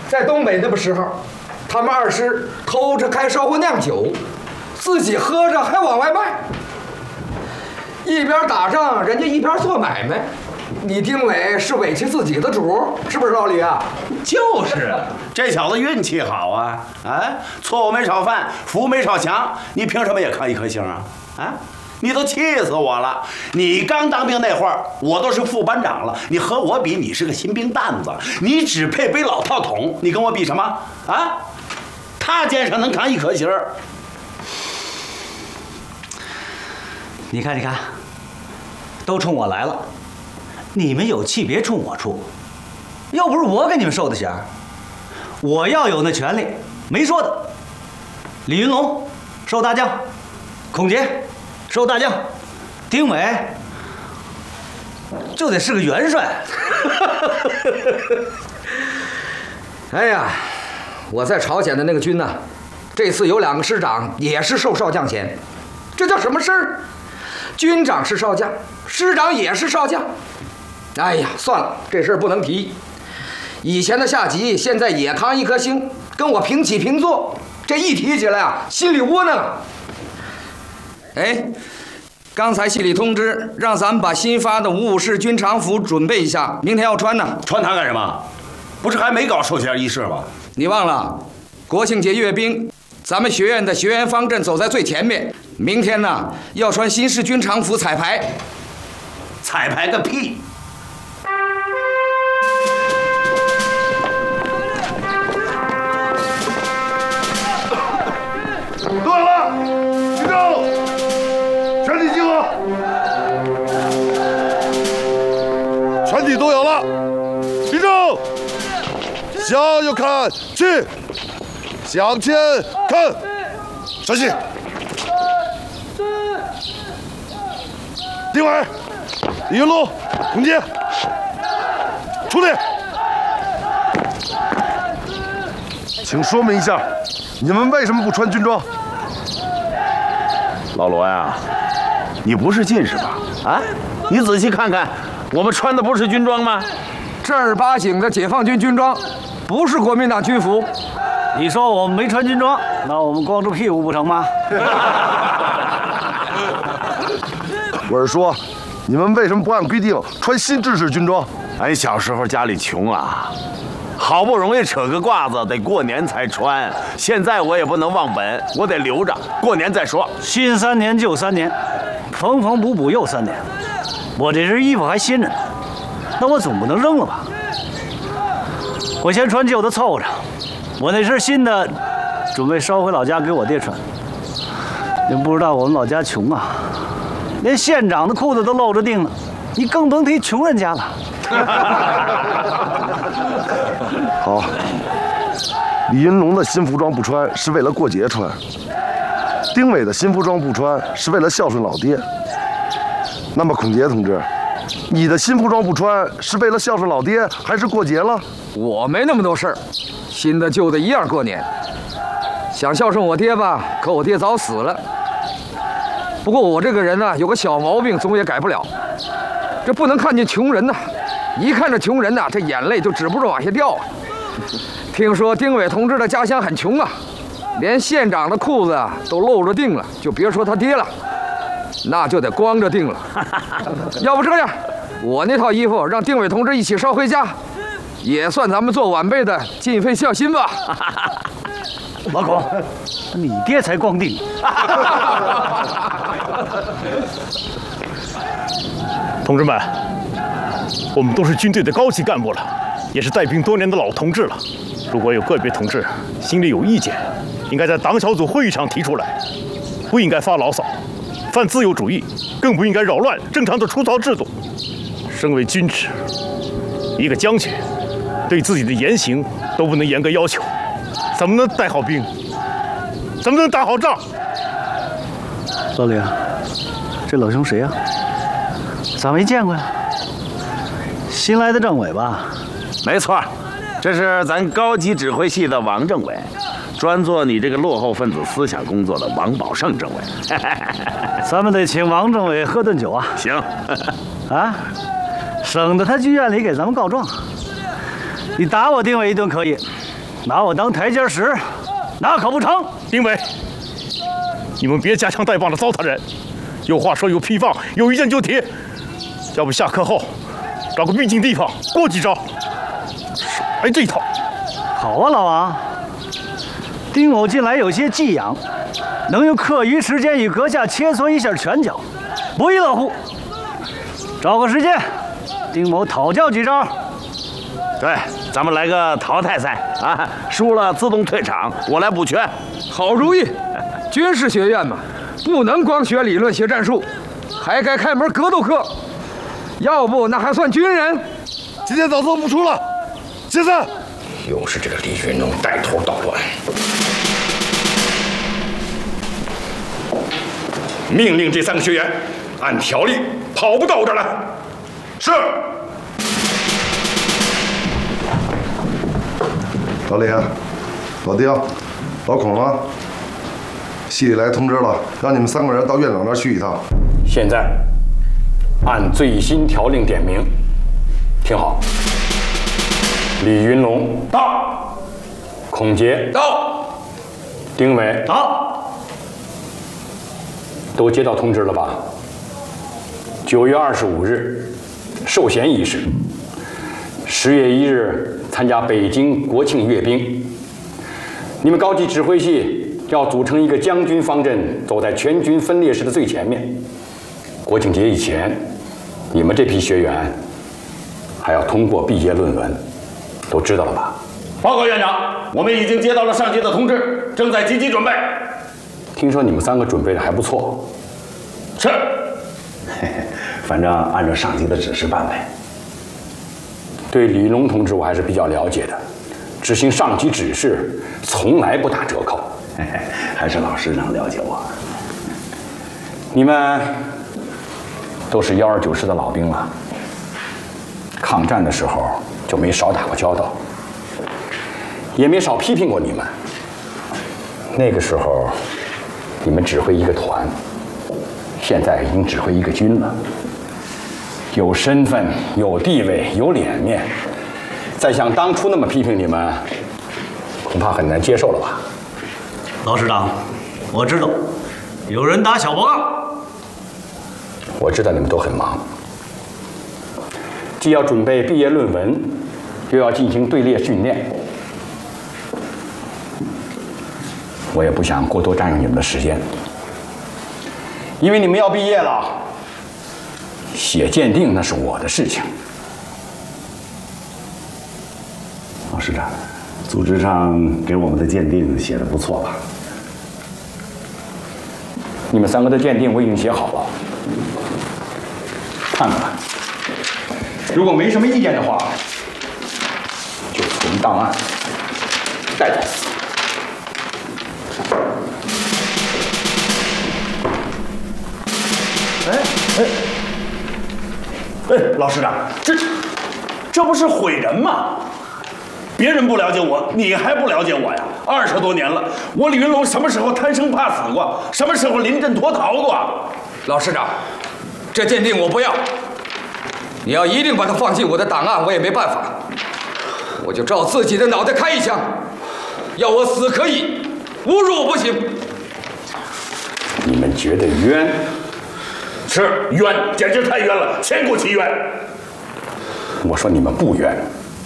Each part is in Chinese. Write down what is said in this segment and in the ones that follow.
在东北那个时候，他们二师偷着开烧锅酿酒，自己喝着还往外卖，一边打仗，人家一边做买卖。你丁伟是委屈自己的主，是不是老李啊？ 就是这小子运气好啊！错误没少犯，福没少享，你凭什么也看一颗星啊？你都气死我了！你刚当兵那会儿，我都是副班长了，你和我比，你是个新兵蛋子，你只配背老套筒，你跟我比什么啊？他肩上能扛一颗星儿。 你看，都冲我来了，你们有气别冲我出，又不是我给你们受的衔儿，我要有那权利，没说的。李云龙授大将，孔杰授大将，丁伟就得是个元帅。 哎呀，我在朝鲜的那个军呢，这次有2个师长也是授少将衔，这叫什么事儿？军长是少将，师长也是少将。哎呀，算了，这事儿不能提。以前的下级现在也扛一颗星，跟我平起平坐，这一提起来啊，心里窝囊。哎，刚才系里通知让咱们把新发的55式军常服准备一下，明天要穿呢。 穿它干什么？不是还没搞授衔仪式吗？ 你忘了，国庆节阅兵，咱们学院的学员方阵走在最前面。明天呢，要穿新式军常服彩排。 彩排个屁！ 对了，集中，全体集合，全体都有了，集中，向右看齐，向前看，稍息。丁伟、李云龙、孔杰，出列。请说明一下，你们为什么不穿军装？ 老罗呀，你不是近视吧？你仔细看看，我们穿的不是军装吗？ 正儿八经的解放军军装，不是国民党军服。 你说我们没穿军装，那我们光着屁股不成吗？ 我是说，你们为什么不按规定穿新制式军装？ 俺小时候家里穷啊，好不容易扯个褂子，得过年才穿。现在我也不能忘本，我得留着，过年再说。 新3年旧3年，缝缝补补又3年。我这身衣服还新着呢，那我总不能扔了吧？我先穿旧的凑合着，我那身新的准备捎回老家给我爹穿。你不知道我们老家穷啊，连县长的裤子都露着腚了，你更甭提穷人家了。 好，李云龙的新服装不穿是为了过节穿，丁伟的新服装不穿是为了孝顺老爹。那么孔杰同志，你的新服装不穿是为了孝顺老爹还是过节了？ 我没那么多事儿，新的旧的一样过年。想孝顺我爹吧，可我爹早死了。不过我这个人呢，有个小毛病，总也改不了，这不能看见穷人呐。一看着穷人呐，这眼泪就止不住往下掉啊。听说丁伟同志的家乡很穷啊，连县长的裤子都露着腚了，就别说他爹了，那就得光着腚了。要不这样，我那套衣服让丁伟同志一起捎回家，也算咱们做晚辈的尽一份孝心吧。 老孔，你爹才光腚。 同志们，我们都是军队的高级干部了，也是带兵多年的老同志了。如果有个别同志心里有意见，应该在党小组会议上提出来，不应该发牢骚，犯自由主义，更不应该扰乱正常的出操制度。身为军职，一个将军对自己的言行都不能严格要求，怎么能带好兵？怎么能打好仗？ 老李啊，这老兄谁呀？咋没见过呀？新来的政委吧？ 没错，这是咱高级指挥系的王政委，专做你这个落后分子思想工作的王宝胜政委。 咱们得请王政委喝顿酒啊！ 行， 啊，省得他剧院里给咱们告状。你打我丁伟一顿可以， 拿我当台阶石，那可不成。 丁伟，你们别夹枪带棒的糟蹋人，有话说有屁放，有一箭就铁。要不下课后找个僻静地方过几招，少来这一套。 好啊，老王。丁某近来有些寄养，能用课余时间与阁下切磋一下拳脚，不亦乐乎。找个时间，丁某讨教几招。 对，咱们来个淘汰赛啊，输了自动退场，我来补拳。 好主意，军事学院嘛，不能光学理论学战术，还该开门格斗课。要不那还算军人？ 今天早操不出了，解散。 又是这个李云龙带头捣乱。命令这3个学员按条例跑步到我这儿来。是。 老李、老丁、老孔啊，系里来通知了，让你们3个人到院长那儿去一趟。 现在按最新条令点名，听好。李云龙到，孔杰到，丁伟到。 都接到通知了吧？9月25日授衔仪式，10月1日参加北京国庆阅兵。你们高级指挥系要组成一个将军方阵，走在全军分列式的最前面。国庆节以前，你们这批学员还要通过毕业论文，都知道了吧？ 报告院长，我们已经接到了上级的通知，正在积极准备。 听说你们3个准备的还不错。 是。 反正按照上级的指示办呗。 对李云龙同志我还是比较了解的，执行上级指示从来不打折扣。 还是老师长了解我。 你们都是129师的老兵了，抗战的时候就没少打过交道，也没少批评过你们。那个时候你们指挥一个团，现在已经指挥一个军了，有身份、有地位、有脸面，再像当初那么批评你们，恐怕很难接受了吧？ 老师长，我知道，有人打小报告。 我知道你们都很忙，既要准备毕业论文，又要进行队列训练。我也不想过多占用你们的时间，因为你们要毕业了，写鉴定那是我的事情。 老师长，组织上给我们的鉴定写的不错吧？ 你们3个的鉴定我已经写好了，看看吧。如果没什么意见的话，就存档案，带走。 老师长，这不是毁人吗？别人不了解我，你还不了解我呀？20多年了，我李云龙什么时候贪生怕死过？什么时候临阵脱逃过？ 老师长，这鉴定我不要。你要一定把它放进我的档案，我也没办法。我就照自己的脑袋开一枪，要我死可以，侮辱我不行。 你们觉得冤？ 是冤，简直太冤了，千古其冤。 我说你们不冤。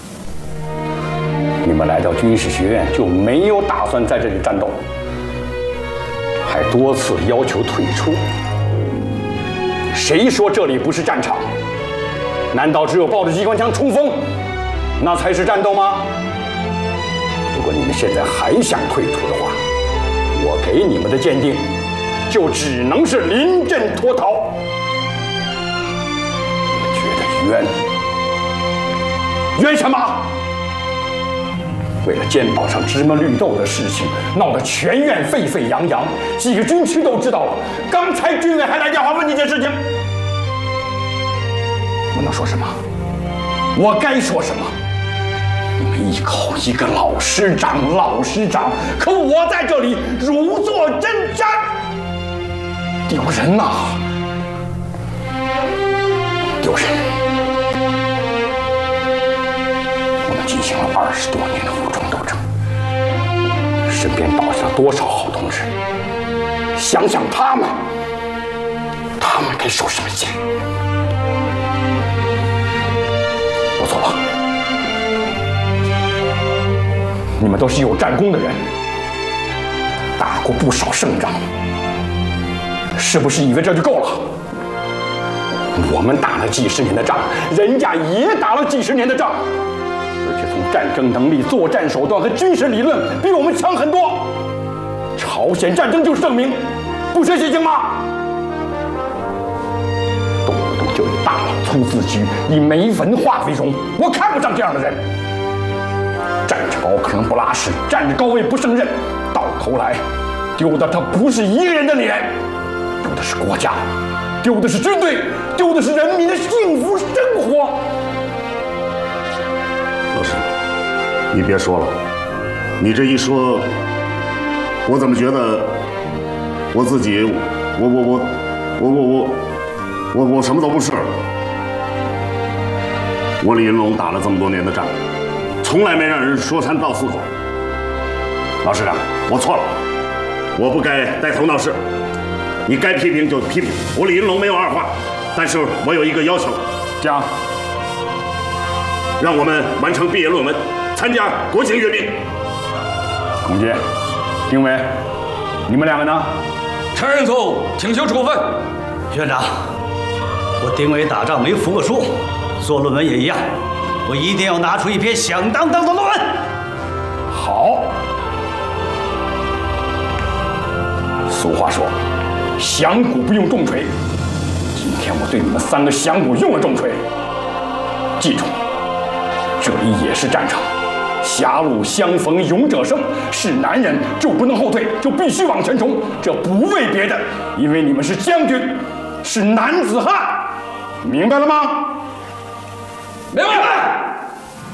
你们来到军事学院就没有打算在这里战斗，还多次要求退出。谁说这里不是战场？难道只有抱着机关枪冲锋，那才是战斗吗？如果你们现在还想退出的话，我给你们的鉴定就只能是临阵脱逃。你们觉得冤？冤什么？为了肩膀上芝麻绿豆的事情，闹得全院沸沸扬扬，几个军区都知道了。刚才军委还来电话问你件事情，我能说什么？我该说什么？你们一口一个老师长，老师长，可我在这里如坐针毡，丢人呐！丢人！我们进行了20多年的武装斗争， 身边倒下了多少好同志，想想他们该受什么刑？我错了，你们都是有战功的人，打过不少胜仗，是不是以为这就够了？我们打了几十年的仗，人家也打了几十年的仗，而且从战争能力、作战手段和军事理论比我们强很多。朝鲜战争就是证明，不学习行吗？动不动就以大老粗自居，以没文化为荣，我看不上这样的人。站着高可能不拉屎，站着高位不胜任，到头来丢的他不是一个人的脸，丢的是国家，丢的是军队，丢的是人民的幸福生活。 老师，你别说了，你这一说，我怎么觉得我自己，我什么都不是。我李云龙打了这么多年的仗，从来没让人说三道四口。老师长，我错了，我不该带头闹事。你该批评就批评，我李云龙没有二话。但是我有一个要求， 讲， 让我们完成毕业论文，参加国情阅兵。 孔杰、丁伟，你们两个呢？ 承认错误，请求处分。 院长，我丁伟打仗没服过输，做论文也一样，我一定要拿出一篇响当当的论文。 好。俗话说，响鼓不用重锤。今天我对你们三个响鼓用了重锤。记住，这里也是战场，狭路相逢勇者胜。是男人就不能后退，就必须往前冲。这不为别的，因为你们是将军，是男子汉，明白了吗？ 明白。